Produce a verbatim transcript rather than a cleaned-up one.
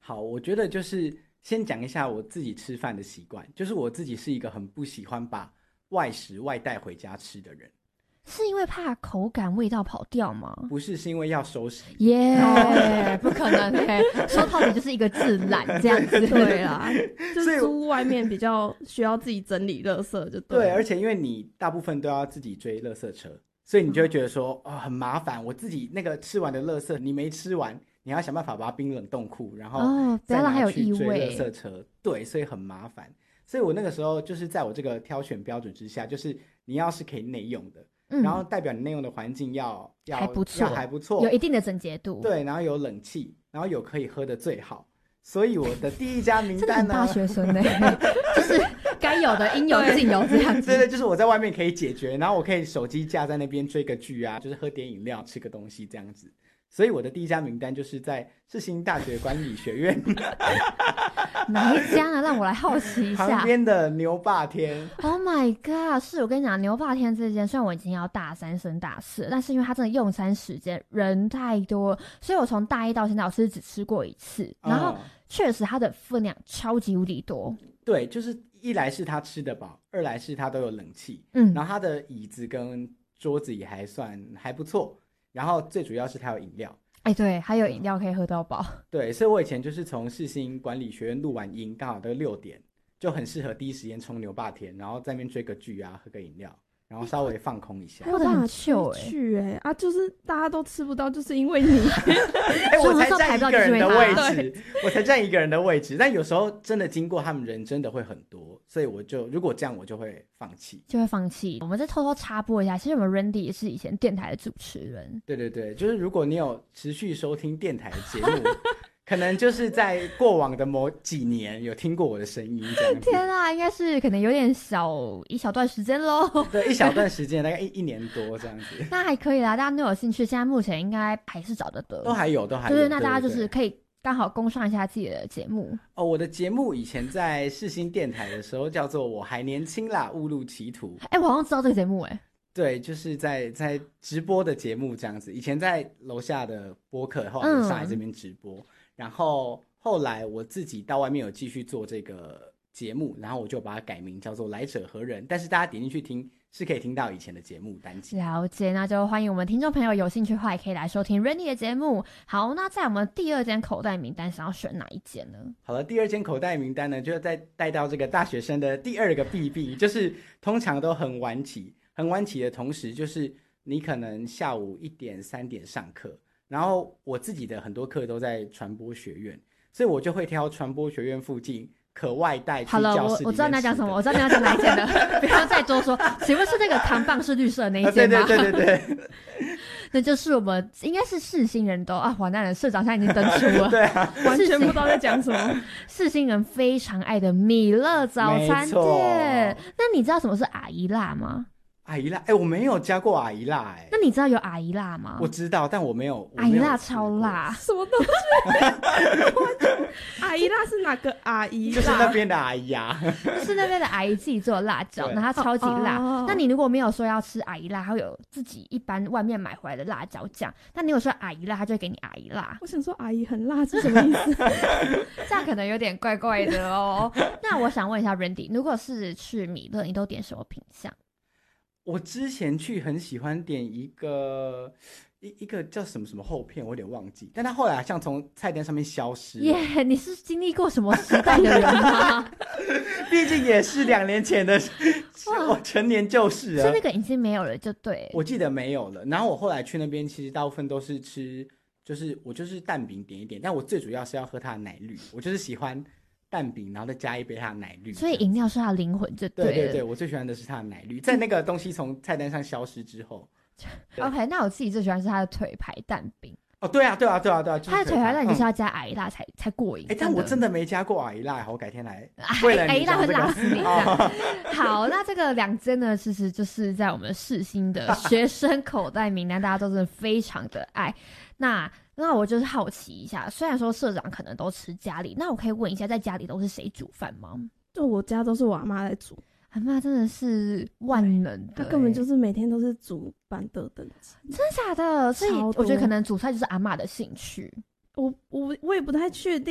好，我觉得就是先讲一下我自己吃饭的习惯，就是我自己是一个很不喜欢把外食外带回家吃的人。 是因为怕口感味道跑掉吗？ 不是，是因为要收拾。 耶、yeah, 不可能哎、欸，说到底就是一个自懒这样子。 对啦，就是租外面比较需要自己整理垃圾就对。 对，而且因为你大部分都要自己追垃圾车，所以你就会觉得说、嗯、哦很麻烦，我自己那个吃完的垃圾你没吃完，你还要想办法把它冰冷冻库，然后再拿去追垃圾车、哦、对，所以很麻烦。所以我那个时候就是在我这个挑选标准之下，就是你要是可以内用的，然后代表你内用的环境要要还不错， 还不错， 有一定的整洁度， 对，然后有冷气，然后有可以喝的最好。所以我的第一家名单呢， 真的很大学生呢、欸，就是该有的应有尽有这样子。 对对，就是我在外面可以解决，然后我可以手机架在那边追个剧啊，就是喝点饮料、吃个东西这样子。所以我的第一家名单就是在世新大学管理学院。 哪一家呢？让我来好奇一下。 旁边的牛霸天。 Oh my god！ 是我跟你讲，牛霸天这间虽然我已经要大三升大四了，但是因为它真的用餐时间人太多，所以我从大一到现在我是只吃过一次，然后确实它的分量超级无敌多。 对，就是一来是它吃得饱，二来是它都有冷气，嗯，然后它的椅子跟桌子也还算还不错。然后最主要是它有饮料， 哎，对，还有饮料可以喝到饱。 对，所以我以前就是从世新管理学院录完音，刚好都六点，就很适合第一时间冲牛霸天，然后在那边追个剧啊，喝个饮料，然后稍微放空一下。 过得很秀哎、欸，去哎、欸、啊，就是大家都吃不到，就是因为你。 哎、欸，我才占一个人的位置，我才占一个人的位置，但有时候真的经过他们人真的会很多，所以我就如果这样我就会放弃， 就会放弃。我们再偷偷插播一下，其实我们 Randy 也是以前电台的主持人。 对对对，就是如果你有持续收听电台的节目。可能就是在过往的某几年有听过我的声音这样子。 天啊，应该是可能有点小一小段时间咯。 对，一小段时间大概一一年多这样子。 那还可以啦，大家都有兴趣，现在目前应该还是找得得， 都还有都还有。 对，那大家就是可以刚好供上一下自己的节目。 哦，我的节目以前在世新电台的时候叫做我还年轻啦，误入歧途。 哎、欸，我好像知道这个节目哎、欸。 对，就是在在直播的节目这样子，以前在楼下的播客，后来上来这边直播，嗯、然后后来我自己到外面有继续做这个节目，然后我就把它改名叫做来者何人，但是大家点进去听是可以听到以前的节目单集。 了解，那就欢迎我们听众朋友有兴趣的话也可以来收听 Randy 的节目。好，那在我们第二间口袋名单想要选哪一间呢？ 好了，第二间口袋名单呢，就再带到这个大学生的第二个弊病，就是通常都很晚起。很晚起的同时，就是你可能下午一点三点上课，然后我自己的很多课都在传播学院，所以我就会挑传播学院附近可外带去教室里面吃的。好了， 我我知道你要讲什么，我知道你要讲哪一间了，不要再多说。请问是那个扛棒是绿色的那一间吗？ 啊、对对对对对。 那就是我们应该是世新人都啊，完蛋了，社长现在已经登出了， 对啊， 完全不知道在讲什么。 世新人非常爱的米乐早餐店，那你知道什么是阿姨辣吗？ 阿姨辣，哎、欸，我没有加过阿姨辣、欸，哎。 那你知道有阿姨辣吗？ 我知道，但我没有。 阿姨辣超辣， 什么东西？阿姨辣是哪个阿姨辣？ 就是那边的阿姨啊， 是那边的阿姨自己做的辣椒，然后它超级辣。哦、那你如果没有说要吃阿姨辣，它会有自己一般外面买回来的辣椒酱。那你有说阿姨辣，它就会给你阿姨辣。 我想说阿姨很辣是什么意思？ 这样可能有点怪怪的哦。那我想问一下 Randy， 如果是去米乐，你都点什么品项？ 我之前去很喜欢点一个一一个叫什么什么厚片，我有点忘记，但它后来好像从菜单上面消失了。 耶、yeah, 你是经历过什么时代的人吗？ 毕竟也是两年前的我成年旧事了， 所以那个已经没有了就对。 我记得没有了，然后我后来去那边其实大部分都是吃，就是我就是蛋饼点一点，但我最主要是要喝它的奶绿，我就是喜欢蛋饼，然后再加一杯它的奶绿， 所以饮料是它的灵魂就对了。 对对对，我最喜欢的是它的奶绿，在那个东西从菜单上消失之后。 OK， 那我自己最喜欢是它的腿排蛋饼。 哦，对啊，对啊，对啊，对啊， 它的腿排蛋就是要加阿姨辣才、嗯、才过瘾。 哎，但我真的没加过阿姨辣，我改天来。为了阿姨辣会辣死你这样。哦、好，那这个两间呢，其实就是在我们世新的学生口袋名单，大家都真的非常的爱。那那我就是好奇一下，虽然说社长可能都吃家里，那我可以问一下，在家里都是谁煮饭吗？ 就我家都是我阿妈在煮。 阿嬷真的是万能的、欸， 她根本就是每天都是煮板豆等级， 真的假的？所以我觉得可能煮菜就是阿嬷的兴趣。 我我我也不太确定